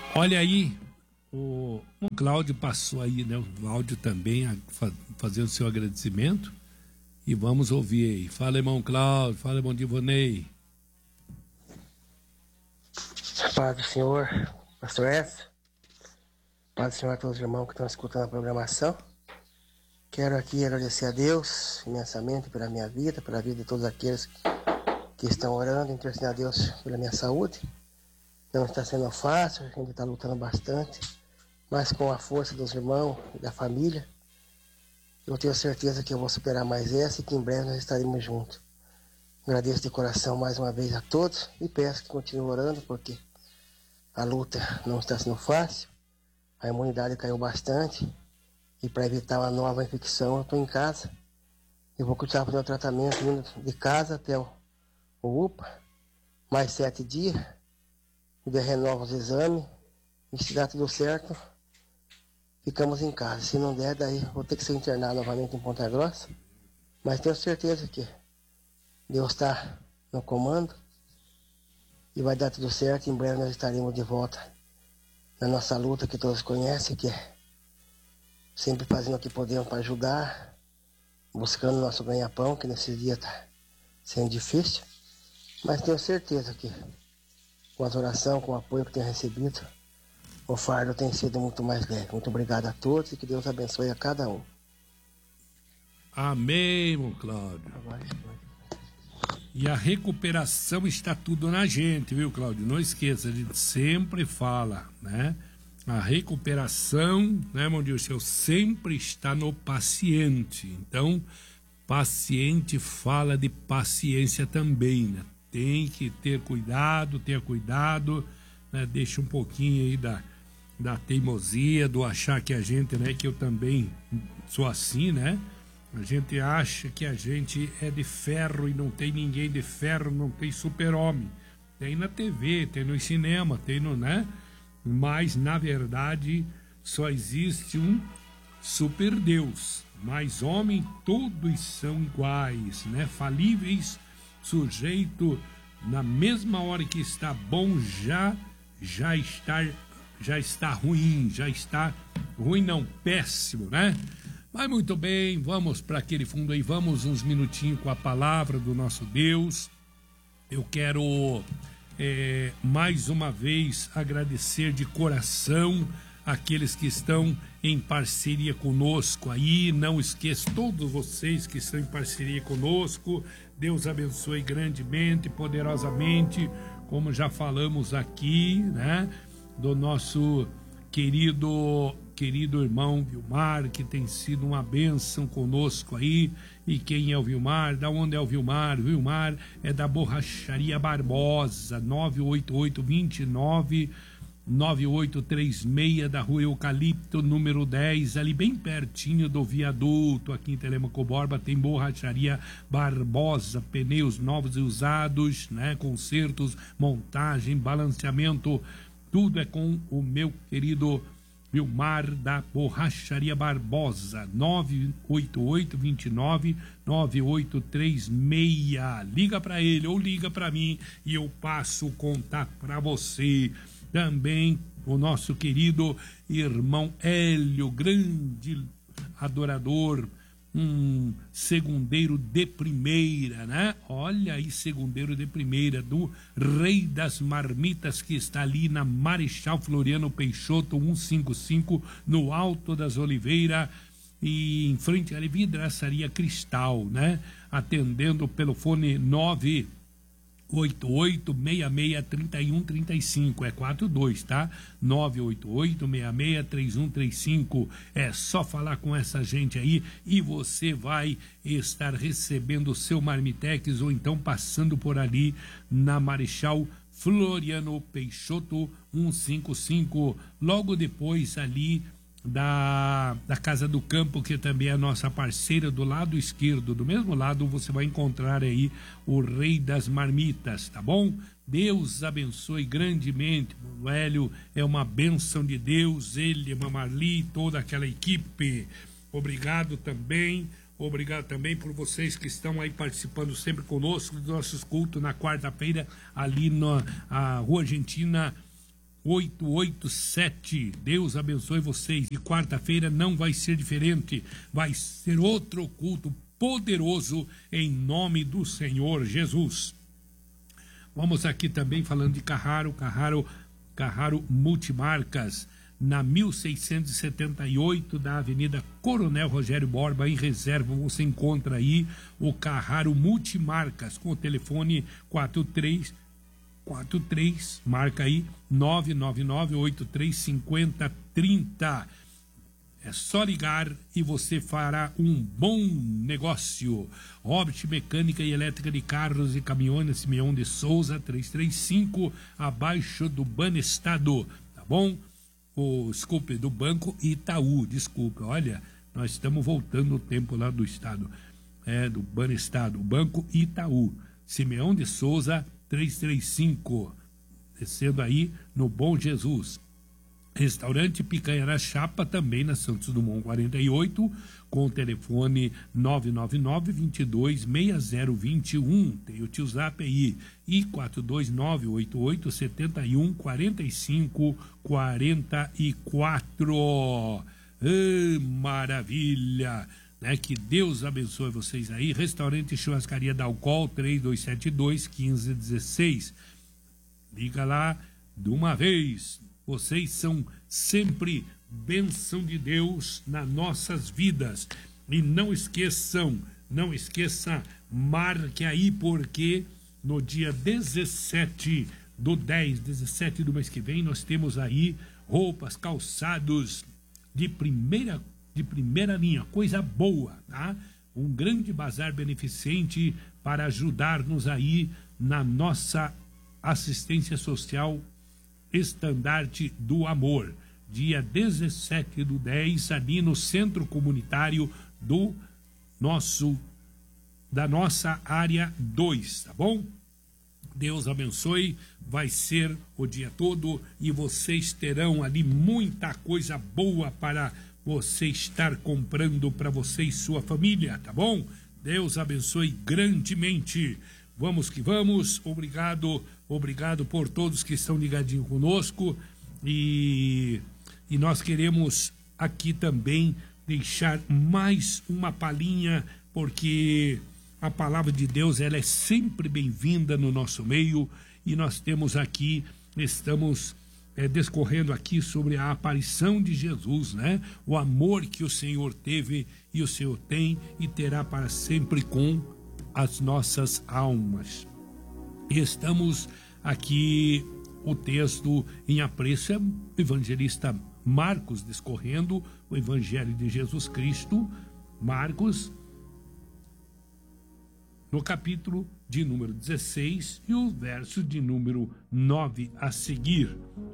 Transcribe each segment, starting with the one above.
Olha aí, o Cláudio passou aí, né? O áudio também fazer o seu agradecimento. E vamos ouvir aí. Fala, irmão Cláudio. Fala, irmão Divonei. Paz do Senhor, Pastor S. Paz do Senhor a todos os irmãos que estão escutando a programação. Quero aqui agradecer a Deus imensamente pela minha vida, pela vida de todos aqueles que estão orando, intercedendo a Deus pela minha saúde. Não está sendo fácil, a gente está lutando bastante, mas com a força dos irmãos e da família, eu tenho certeza que eu vou superar mais essa e que em breve nós estaremos juntos. Agradeço de coração mais uma vez a todos e peço que continuem orando, porque a luta não está sendo fácil, a imunidade caiu bastante e para evitar uma nova infecção eu estou em casa. Eu vou continuar fazendo o tratamento indo de casa até o UPA, mais 7 dias, e daí renovo os exames e se dá tudo certo, ficamos em casa. Se não der, daí vou ter que ser internado novamente em Ponta Grossa, mas tenho certeza que Deus está no comando e vai dar tudo certo. Em breve nós estaremos de volta na nossa luta que todos conhecem, que é sempre fazendo o que podemos para ajudar, buscando nosso ganha-pão, que nesses dias está sendo difícil, mas tenho certeza que com as orações, com o apoio que tenho recebido, o fardo tem sido muito mais leve. Muito obrigado a todos e que Deus abençoe a cada um. Amém, irmão Cláudio. E a recuperação está tudo na gente, viu, Cláudio? Não esqueça, a gente sempre fala, né? A recuperação, né, irmão Dilson, sempre está no paciente. Então, paciente fala de paciência também, né? Tem que ter cuidado, tenha cuidado, né? Deixa um pouquinho aí da teimosia, do achar que a gente, né, que eu também sou assim, né? A gente acha que a gente é de ferro e não tem ninguém de ferro, não tem super-homem. Tem na TV, tem no cinema, tem no, né? Mas, na verdade, só existe um super-deus. Mas homem, todos são iguais, né? Falíveis, sujeito, na mesma hora que está bom, já está ruim, não, péssimo, né? Mas muito bem, vamos para aquele fundo aí, vamos uns minutinhos com a palavra do nosso Deus. Eu quero mais uma vez agradecer de coração aqueles que estão em parceria conosco aí. Não esqueça, todos vocês que estão em parceria conosco, Deus abençoe grandemente, poderosamente, como já falamos aqui, né, do nosso querido irmão Vilmar, que tem sido uma bênção conosco aí. E quem é o Vilmar? Da onde é o Vilmar? Vilmar é da Borracharia Barbosa, 988-29-9836, da Rua Eucalipto, número 10, ali bem pertinho do viaduto, aqui em Telemaco Borba. Tem Borracharia Barbosa, pneus novos e usados, né? Consertos, montagem, balanceamento, tudo é com o meu querido Vilmar da Borracharia Barbosa, 988-29-9836. Liga para ele ou liga para mim e eu passo o contato para você. Também o nosso querido irmão Hélio, grande adorador, um segundeiro de primeira, né? Olha aí, segundeiro de primeira, do Rei das Marmitas, que está ali na Marechal Floriano Peixoto 155, no Alto das Oliveiras, e em frente à Vidraçaria Cristal, né? Atendendo pelo fone 988-66-3135, é 42, tá? 988-66-3135, é só falar com essa gente aí e você vai estar recebendo o seu Marmitex, ou então passando por ali na Marechal Floriano Peixoto 155, logo depois ali da Casa do Campo, que também é a nossa parceira, do lado esquerdo, do mesmo lado você vai encontrar aí o Rei das Marmitas, tá bom? Deus abençoe grandemente. O Hélio é uma bênção de Deus, ele, a Marli, toda aquela equipe. Obrigado também por vocês que estão aí participando sempre conosco dos nossos cultos na quarta-feira, ali na Rua Argentina 887. Deus abençoe vocês. E quarta-feira não vai ser diferente. Vai ser outro culto poderoso em nome do Senhor Jesus. Vamos aqui também falando de Carraro Multimarcas, na 1678 da Avenida Coronel Rogério Borba, em Reserva. Você encontra aí o Carraro Multimarcas com o telefone 43, marca aí 999-8350-30. É só ligar e você fará um bom negócio. Orbit Mecânica e Elétrica de Carros e Caminhões, Simeão de Souza, 335, abaixo do Banestado, tá bom? Desculpe, do Banco Itaú, desculpe, olha, nós estamos voltando no tempo lá do estado, do Banestado, Banco Itaú, Simeão de Souza, 335, descendo aí no Bom Jesus. Restaurante Picanha na Chapa, também na Santos Dumont 48, com o telefone 999-226021. Tem o tio Zap aí, e 429-8871-4544. Maravilha! Né? Que Deus abençoe vocês aí. Restaurante Churrascaria Dalcol, 3272-1516. Liga lá de uma vez. Vocês são sempre bênção de Deus nas nossas vidas. E não esqueça, marque aí, porque no dia 17 do 10, 17 do mês que vem, nós temos aí roupas, calçados de primeira linha, coisa boa, tá? Um grande bazar beneficente para ajudar-nos aí na nossa assistência social Estandarte do Amor, dia 17 do 10, ali no Centro Comunitário da nossa área 2, tá bom? Deus abençoe, vai ser o dia todo e vocês terão ali muita coisa boa para você estar comprando para você e sua família, tá bom? Deus abençoe grandemente. Vamos que vamos, obrigado por todos que estão ligadinhos conosco e nós queremos aqui também deixar mais uma palhinha, porque a palavra de Deus ela é sempre bem-vinda no nosso meio e nós estamos discorrendo aqui sobre a aparição de Jesus, né? O amor que o Senhor teve e o Senhor tem e terá para sempre com as nossas almas. E estamos aqui, o texto em apreço é o evangelista Marcos discorrendo o Evangelho de Jesus Cristo, Marcos, no capítulo de número 16 e o verso de número 9 a seguir.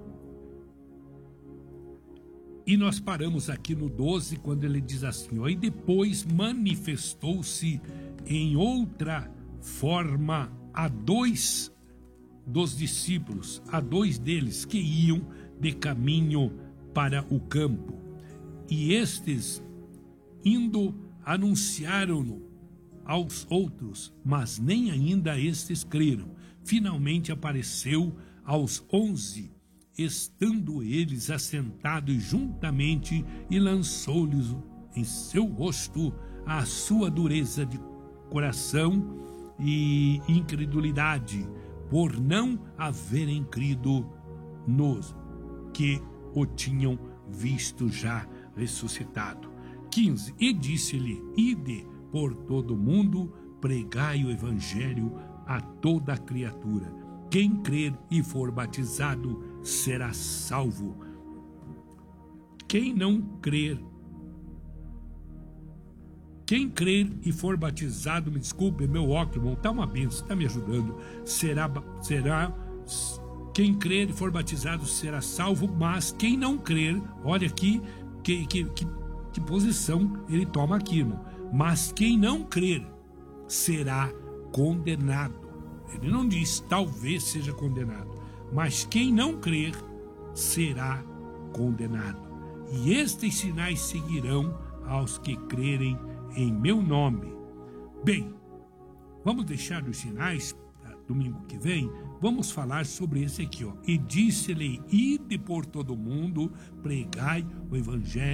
E nós paramos aqui no 12, quando ele diz assim, ó, e depois manifestou-se em outra forma a dois dos discípulos, a dois deles que iam de caminho para o campo. E estes, indo, anunciaram-no aos outros, mas nem ainda estes creram. Finalmente apareceu aos 11, estando eles assentados juntamente, e lançou-lhes em seu rosto a sua dureza de coração e incredulidade, por não haverem crido nos que o tinham visto já ressuscitado. 15. E disse-lhe, ide por todo o mundo, pregai o evangelho a toda a criatura. Quem crer e for batizado será salvo. Quem crer e for batizado, me desculpe, meu óculos, irmão, tá uma benção, está me ajudando, quem crer e for batizado será salvo, mas quem não crer, olha aqui, que posição ele toma aqui, irmão, mas quem não crer será condenado. Ele não diz talvez seja condenado, mas quem não crer será condenado. E estes sinais seguirão aos que crerem em meu nome. Bem, vamos deixar os sinais domingo que vem, vamos falar sobre esse aqui, ó. E disse-lhe, ide por todo mundo, pregai o evangelho